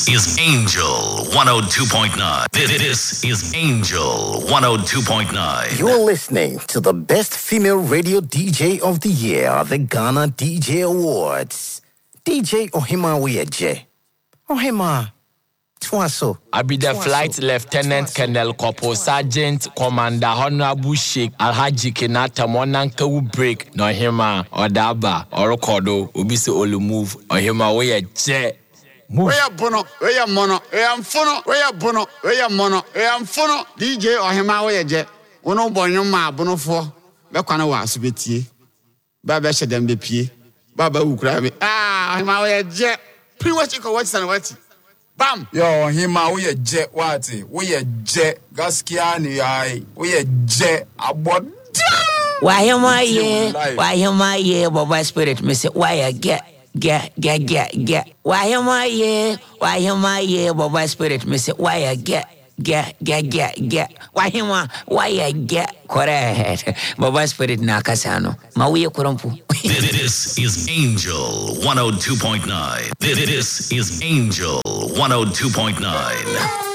is Angel 102.9. This is Angel 102.9. You're listening to the best female radio DJ of the year, the Ghana DJ Awards. DJ Ohima Weyeje. Ohima. Twaso. I be the Flight Lieutenant Colonel Corporal Sergeant Commander Honorable Sheikh Alhaji Kenata Monanka will break no hima or daba or kodo ubisi olu move or hima we je move. We are bono, we are mono, we are fono, we are bono, we are mono, we are fono. DJ or hima we je. Uno bonyo ma bono for. Bekwana wa subiti. Baba shedem be pie. Baba ukrabi. Hima we je. Pre watch it watch and watch. Bam! Yo, hima, we a jet, what? We a jet, Gaskiani, we a jet, about. Why am I here? Why am I here? Baba Spirit, me say, why I get. Why am I here? Why am I here? Baba Spirit, me say, why I get. Why I get. Correct. Baba Spirit na kasano. Mauye kurumpu. This is Angel 102.9. This is Angel 102.9.